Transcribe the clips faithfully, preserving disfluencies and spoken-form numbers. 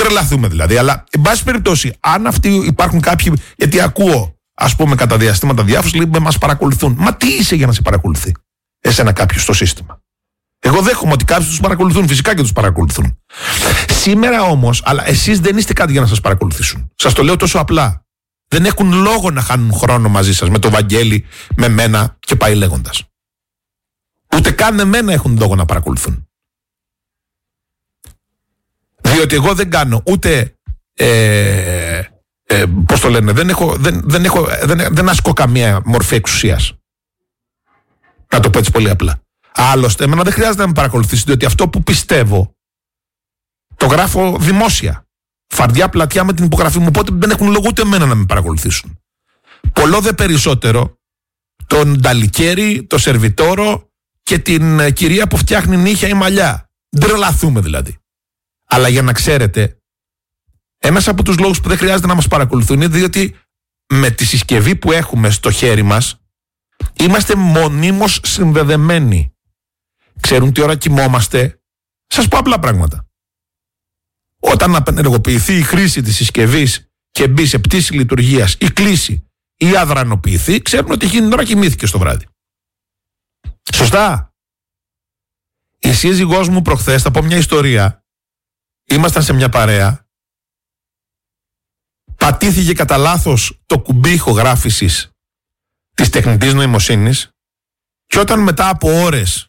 τρελαθούμε δηλαδή. Αλλά, εν πάση περιπτώσει, αν αυτοί υπάρχουν κάποιοι. Γιατί ακούω, ας πούμε, κατά διαστήματα διάφορους λέει μας παρακολουθούν. Μα τι είσαι για να σε παρακολουθεί εσένα κάποιος στο σύστημα? Εγώ δέχομαι ότι κάποιοι τους παρακολουθούν, φυσικά και τους παρακολουθούν. Σήμερα όμως, αλλά εσείς δεν είστε κάτι για να σας παρακολουθήσουν. Σας το λέω τόσο απλά. Δεν έχουν λόγο να χάνουν χρόνο μαζί σας με το Βαγγέλη, με μένα και πάει λέγοντας. Ούτε καν εμένα έχουν λόγο να παρακολουθούν. Διότι εγώ δεν κάνω ούτε. Ε, ε, πώς το λένε, δεν, έχω, δεν, δεν, έχω, δεν, δεν ασκώ καμία μορφή εξουσίας. Να το πω έτσι πολύ απλά. Άλλωστε, εμένα δεν χρειάζεται να με παρακολουθήσει, διότι αυτό που πιστεύω το γράφω δημόσια. Φαρδιά πλατιά με την υπογραφή μου, οπότε δεν έχουν λόγο ούτε εμένα να με παρακολουθήσουν. Πολλό δε περισσότερο τον Νταλικέρι, το Σερβιτόρο και την κυρία που φτιάχνει νύχια ή μαλλιά. Ντρελαθούμε δηλαδή. Αλλά για να ξέρετε, ένας από τους λόγους που δεν χρειάζεται να μας παρακολουθούν είναι διότι με τη συσκευή που έχουμε στο χέρι μας είμαστε μονίμως συνδεδεμένοι. Ξέρουν τι ώρα κοιμόμαστε. Σας πω απλά πράγματα. Όταν απενεργοποιηθεί η χρήση της συσκευής και μπει σε πτήση λειτουργίας ή κλείσει ή αδρανοποιηθεί, ξέρουν ότι εκείνη την ώρα κοιμήθηκε στο βράδυ. Σωστά. Η σύζυγός μου προχθές, θα πω μια ιστορία. Ήμασταν σε μια παρέα. Πατήθηκε κατά λάθος το κουμπί ηχογράφησης της τεχνητής νοημοσύνης και όταν μετά από ώρες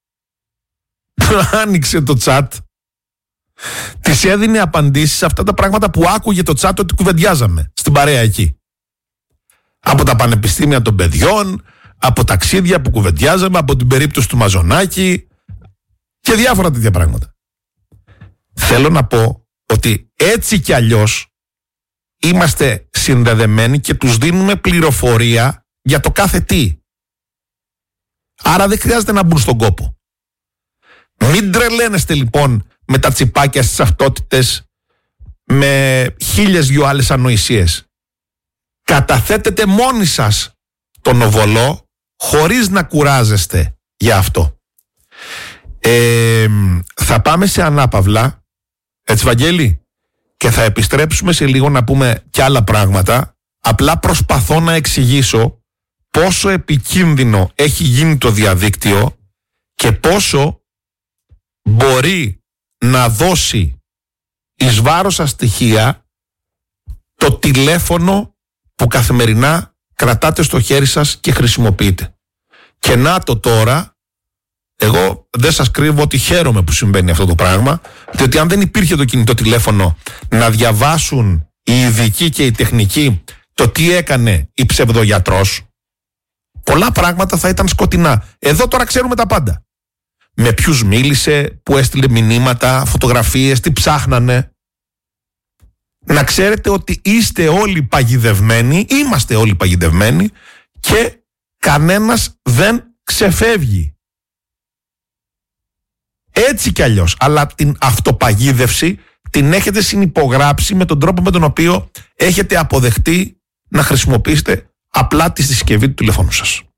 άνοιξε το chat, της έδινε απαντήσεις σε αυτά τα πράγματα που άκουγε το chat ότι κουβεντιάζαμε στην παρέα εκεί. Από τα πανεπιστήμια των παιδιών, από ταξίδια που κουβεντιάζαμε, από την περίπτωση του Μαζονάκη και διάφορα τέτοια πράγματα. Θέλω να πω ότι έτσι κι αλλιώς είμαστε συνδεδεμένοι και τους δίνουμε πληροφορία για το κάθε τι. Άρα δεν χρειάζεται να μπουν στον κόπο. Μην τρελαίνεστε λοιπόν με τα τσιπάκια στις αυτότητες, με χίλιες δυο άλλες ανοησίες. Καταθέτετε μόνοι σας τον οβολό χωρίς να κουράζεστε για αυτό. Ε, θα πάμε σε ανάπαυλα, έτσι Βαγγέλη, και θα επιστρέψουμε σε λίγο να πούμε κι άλλα πράγματα. Απλά προσπαθώ να εξηγήσω πόσο επικίνδυνο έχει γίνει το διαδίκτυο και πόσο μπορεί να δώσει εις βάρος σας στοιχεία το τηλέφωνο που καθημερινά κρατάτε στο χέρι σας και χρησιμοποιείτε. Και να το τώρα, εγώ δεν σας κρύβω ότι χαίρομαι που συμβαίνει αυτό το πράγμα, διότι αν δεν υπήρχε το κινητό τηλέφωνο να διαβάσουν οι ειδικοί και οι τεχνικοί το τι έκανε η ψευδογιατρός, πολλά πράγματα θα ήταν σκοτεινά. Εδώ τώρα ξέρουμε τα πάντα. Με ποιους μίλησε, που έστειλε μηνύματα, φωτογραφίες, τι ψάχνανε. Να ξέρετε ότι είστε όλοι παγιδευμένοι, είμαστε όλοι παγιδευμένοι και κανένας δεν ξεφεύγει. Έτσι κι αλλιώς, αλλά την αυτοπαγίδευση την έχετε συνυπογράψει με τον τρόπο με τον οποίο έχετε αποδεχτεί να χρησιμοποιήσετε απλά τη συσκευή του τηλεφώνου σας.